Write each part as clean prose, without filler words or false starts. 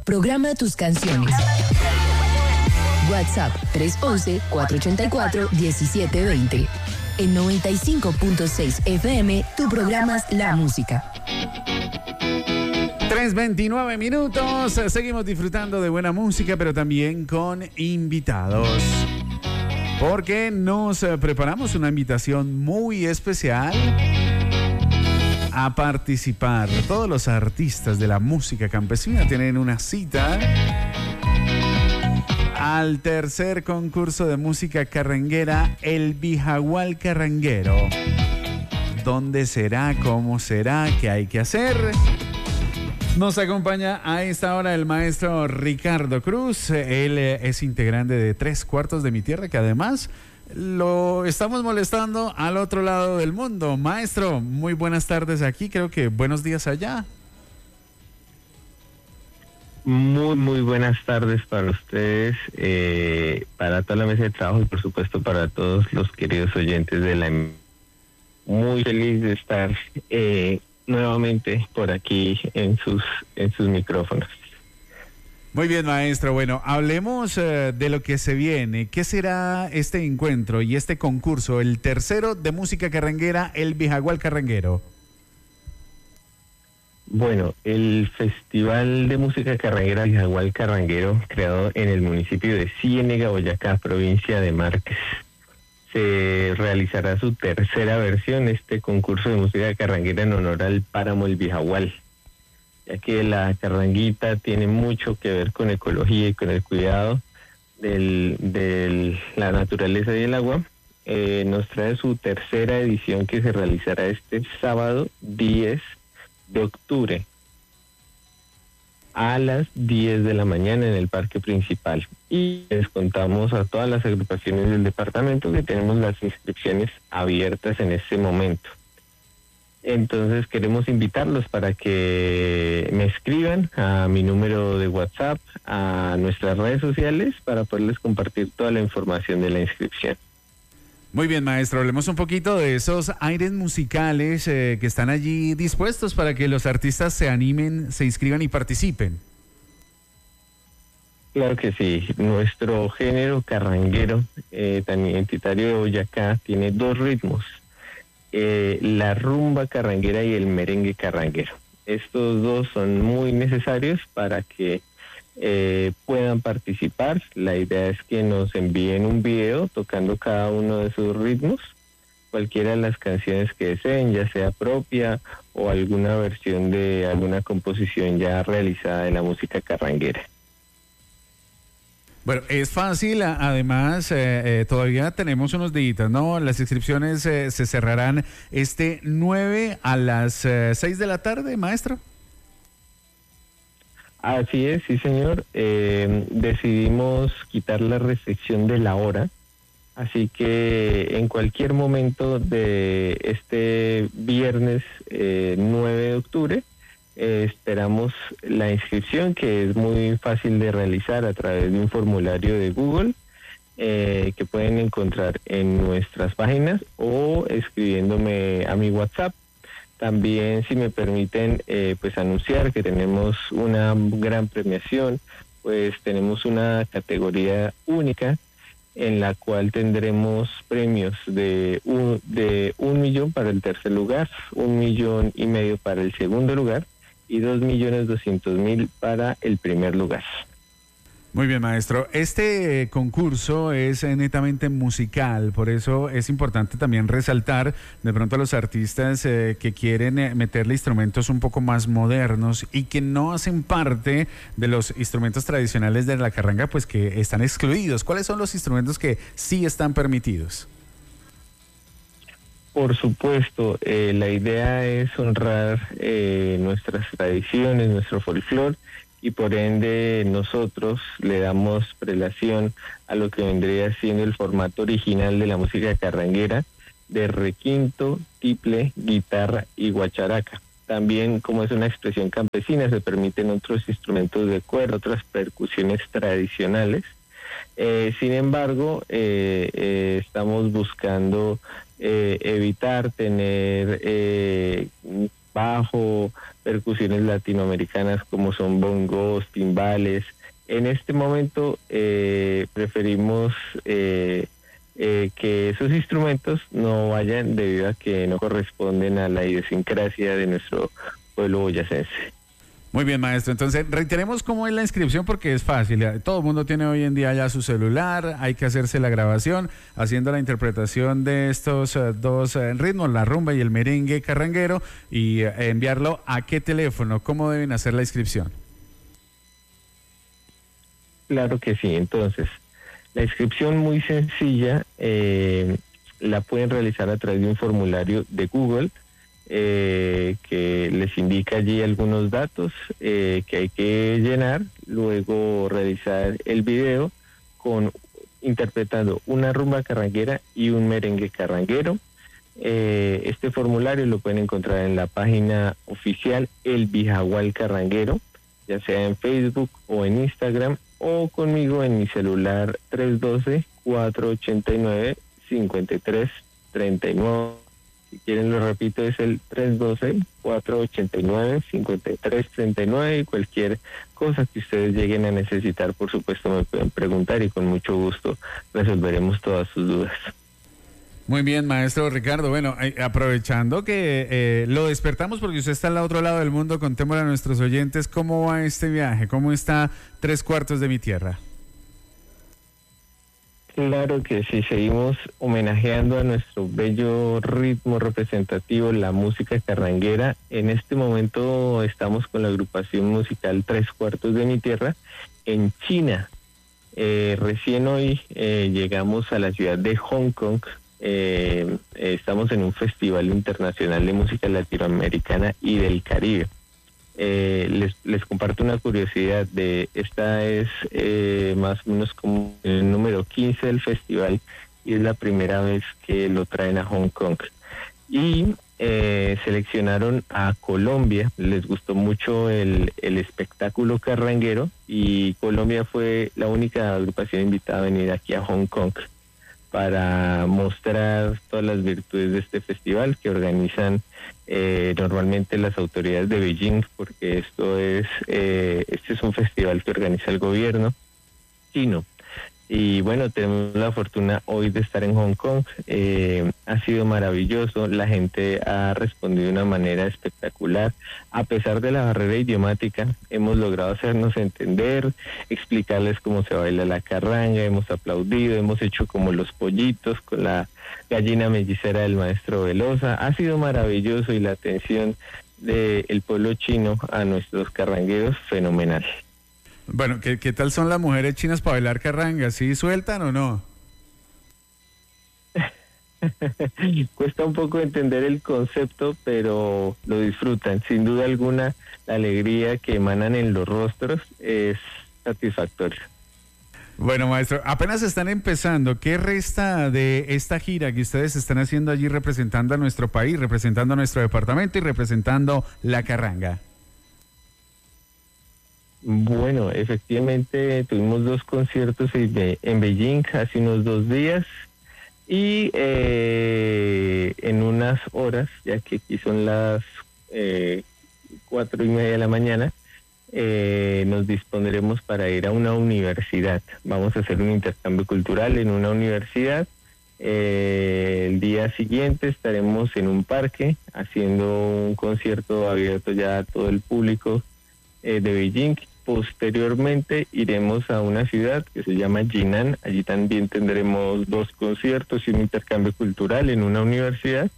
Programa tus canciones. WhatsApp 311-484-1720. En 95.6 FM, tú programas la música. 3:29 minutos. Seguimos disfrutando de buena música, pero también con invitados. Porque nos preparamos una invitación muy especial a participar. Todos los artistas de la música campesina tienen una cita al tercer concurso de música carranguera, el Bijagual Carranguero. ¿Dónde será? ¿Cómo será? ¿Qué hay que hacer? Nos acompaña a esta hora el maestro Ricardo Cruz. Él es integrante de Tres Cuartos de Mi Tierra, que además lo estamos molestando al otro lado del mundo. Maestro, muy buenas tardes aquí, creo que buenos días allá. Muy buenas tardes para ustedes, para toda la mesa de trabajo y por supuesto para todos los queridos oyentes de la... Muy feliz de estar nuevamente por aquí en sus micrófonos. Muy bien, maestro. Bueno, hablemos de lo que se viene. ¿Qué será este encuentro y este concurso, el tercero de música carranguera, el Bijagual Carranguero? Bueno, el Festival de Música Carranguera Bijagual Carranguero, creado en el municipio de Ciénega, Boyacá, provincia de Márquez, se realizará su tercera versión, este concurso de música carranguera en honor al páramo El Bijagual, ya que la carranguita tiene mucho que ver con ecología y con el cuidado de la naturaleza y el agua. Nos trae su tercera edición que se realizará este sábado 10 de octubre a las 10 de la mañana en el parque principal. Y les contamos a todas las agrupaciones del departamento que tenemos las inscripciones abiertas en este momento. Entonces queremos invitarlos para que me escriban a mi número de WhatsApp, a nuestras redes sociales, para poderles compartir toda la información de la inscripción. Muy bien, maestro, hablemos un poquito de esos aires musicales que están allí dispuestos para que los artistas se animen, se inscriban y participen. Claro que sí, nuestro género carranguero, tan identitario de Boyacá, tiene dos ritmos, la rumba carranguera y el merengue carranguero. Estos dos son muy necesarios para que puedan participar. La idea es que nos envíen un video tocando cada uno de sus ritmos, cualquiera de las canciones que deseen, ya sea propia o alguna versión de alguna composición ya realizada de la música carranguera. Bueno, es fácil, además todavía tenemos unos días, ¿no? Las inscripciones se cerrarán este 9 a las 6 de la tarde, maestro. Así es, sí señor. Decidimos quitar la restricción de la hora, así que en cualquier momento de este viernes 9 de octubre esperamos la inscripción, que es muy fácil de realizar a través de un formulario de Google que pueden encontrar en nuestras páginas o escribiéndome a mi WhatsApp. También, si me permiten, pues anunciar que tenemos una gran premiación, pues tenemos una categoría única en la cual tendremos premios de un millón para el tercer lugar, 1,5 millones para el segundo lugar y 2,200,000 para el primer lugar. Muy bien, maestro. Este concurso es netamente musical, por eso es importante también resaltar de pronto a los artistas que quieren meterle instrumentos un poco más modernos y que no hacen parte de los instrumentos tradicionales de la carranga, pues que están excluidos. ¿Cuáles son los instrumentos que sí están permitidos? Por supuesto, la idea es honrar nuestras tradiciones, nuestro folclore, y por ende nosotros le damos prelación a lo que vendría siendo el formato original de la música carranguera, de requinto, tiple, guitarra y guacharaca. También, como es una expresión campesina, se permiten otros instrumentos de cuerda, otras percusiones tradicionales. Sin embargo, estamos buscando evitar tener bajo, percusiones latinoamericanas como son bongos, timbales. En este momento preferimos que esos instrumentos no vayan debido a que no corresponden a la idiosincrasia de nuestro pueblo boyacense. Muy bien, maestro. Entonces, reiteremos cómo es la inscripción porque es fácil. Todo el mundo tiene hoy en día ya su celular, hay que hacerse la grabación, haciendo la interpretación de estos dos ritmos, la rumba y el merengue carranguero, y enviarlo a qué teléfono, cómo deben hacer la inscripción. Claro que sí. Entonces, la inscripción muy sencilla, la pueden realizar a través de un formulario de Google, que les indica allí algunos datos que hay que llenar, luego realizar el video interpretando una rumba carranguera y un merengue carranguero. Este formulario lo pueden encontrar en la página oficial El Bijagual Carranguero, ya sea en Facebook o en Instagram, o conmigo en mi celular 312-489-5339. Si quieren lo repito, es el 312-489-5339, y cualquier cosa que ustedes lleguen a necesitar, por supuesto me pueden preguntar y con mucho gusto resolveremos todas sus dudas. Muy bien, maestro Ricardo. Bueno, aprovechando que lo despertamos porque usted está al otro lado del mundo, contémosle a nuestros oyentes cómo va este viaje, cómo está 3/4 de mi tierra. Claro que sí, seguimos homenajeando a nuestro bello ritmo representativo, la música carranguera. En este momento estamos con la agrupación musical 3/4 de mi tierra en China. Recién hoy llegamos a la ciudad de Hong Kong. Estamos en un festival internacional de música latinoamericana y del Caribe. Les comparto una curiosidad. Esta es más o menos como el número 15 del festival y es la primera vez que lo traen a Hong Kong. Y seleccionaron a Colombia, les gustó mucho el espectáculo carranguero y Colombia fue la única agrupación invitada a venir aquí a Hong Kong para mostrar todas las virtudes de este festival que organizan normalmente las autoridades de Beijing, porque este es un festival que organiza el gobierno chino. Y bueno, tenemos la fortuna hoy de estar en Hong Kong. Ha sido maravilloso, la gente ha respondido de una manera espectacular. A pesar de la barrera idiomática, hemos logrado hacernos entender, explicarles cómo se baila la carranga, hemos aplaudido, hemos hecho como los pollitos con la gallina mellizera del maestro Velosa. Ha sido maravilloso y la atención del pueblo chino a nuestros carrangueros, fenomenal. Bueno, ¿qué tal son las mujeres chinas para bailar carranga? ¿Sí sueltan o no? Cuesta un poco entender el concepto, pero lo disfrutan. Sin duda alguna, la alegría que emanan en los rostros es satisfactoria. Bueno, maestro, apenas están empezando. ¿Qué resta de esta gira que ustedes están haciendo allí representando a nuestro país, representando a nuestro departamento y representando la carranga? Bueno, efectivamente tuvimos 2 conciertos en Beijing hace unos 2 días y en unas horas, ya que aquí son las 4:30 de la mañana, nos dispondremos para ir a una universidad. Vamos a hacer un intercambio cultural en una universidad. El día siguiente estaremos en un parque haciendo un concierto abierto ya a todo el público de Beijing. Posteriormente iremos a una ciudad que se llama Jinan. Allí también tendremos 2 conciertos y un intercambio cultural en una universidad.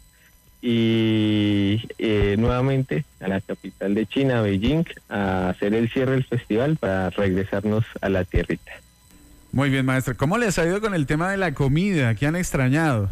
Y nuevamente a la capital de China, Beijing, a hacer el cierre del festival para regresarnos a la tierrita. Muy bien, maestro. ¿Cómo les ha ido con el tema de la comida? ¿Qué han extrañado?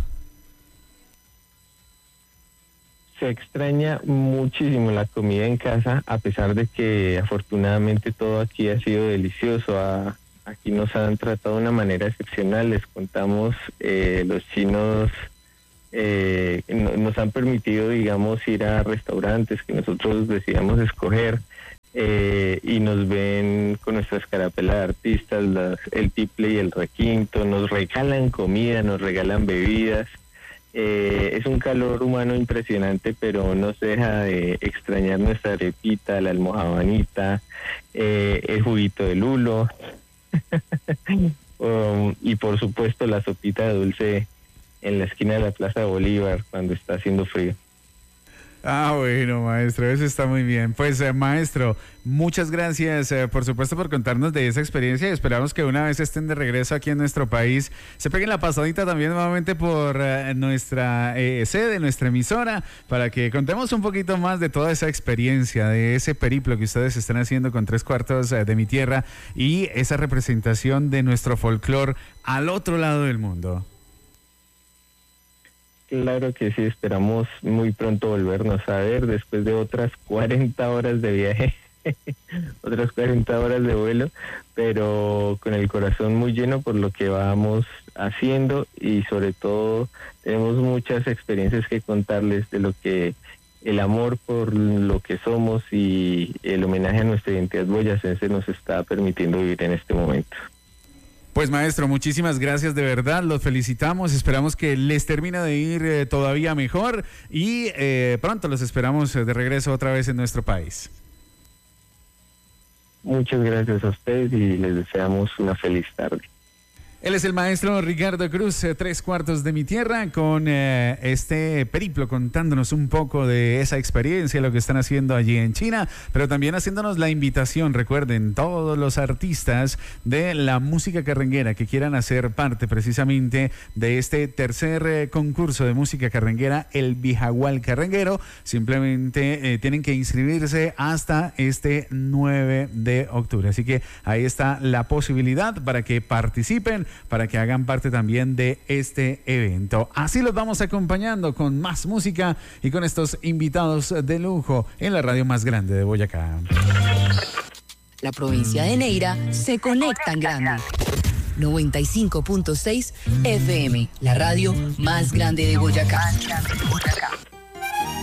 Se extraña muchísimo la comida en casa, a pesar de que afortunadamente todo aquí ha sido delicioso. Aquí nos han tratado de una manera excepcional. Les contamos, los chinos nos han permitido, digamos, ir a restaurantes que nosotros decidamos escoger y nos ven con nuestra escarapela de artistas, el tiple y el requinto. Nos regalan comida, nos regalan bebidas. Es un calor humano impresionante, pero no se deja de extrañar nuestra arepita, la almojábanita, el juguito de lulo y por supuesto la sopita de dulce en la esquina de la Plaza de Bolívar cuando está haciendo frío. Ah, bueno, maestro, eso está muy bien. Pues, maestro, muchas gracias, por supuesto, por contarnos de esa experiencia y esperamos que una vez estén de regreso aquí en nuestro país, se peguen la pasadita también nuevamente por nuestra sede, nuestra emisora, para que contemos un poquito más de toda esa experiencia, de ese periplo que ustedes están haciendo con 3/4 de mi tierra y esa representación de nuestro folclore al otro lado del mundo. Claro que sí, esperamos muy pronto volvernos a ver después de otras 40 horas de viaje, otras 40 horas de vuelo, pero con el corazón muy lleno por lo que vamos haciendo y sobre todo tenemos muchas experiencias que contarles de lo que el amor por lo que somos y el homenaje a nuestra identidad boyacense nos está permitiendo vivir en este momento. Pues maestro, muchísimas gracias de verdad, los felicitamos, esperamos que les termine de ir todavía mejor y pronto los esperamos de regreso otra vez en nuestro país. Muchas gracias a ustedes y les deseamos una feliz tarde. Él es el maestro Ricardo Cruz, 3/4 de mi tierra, con este periplo contándonos un poco de esa experiencia, lo que están haciendo allí en China, pero también haciéndonos la invitación, recuerden, todos los artistas de la música carranguera que quieran hacer parte precisamente de este tercer concurso de música carranguera, el Bijagual Carranguero, simplemente tienen que inscribirse hasta este 9 de octubre. Así que ahí está la posibilidad para que participen, para que hagan parte también de este evento. Así los vamos acompañando con más música y con estos invitados de lujo en la radio más grande de Boyacá. La provincia de Neira se conecta en grande. 95.6 FM, la radio más grande de Boyacá.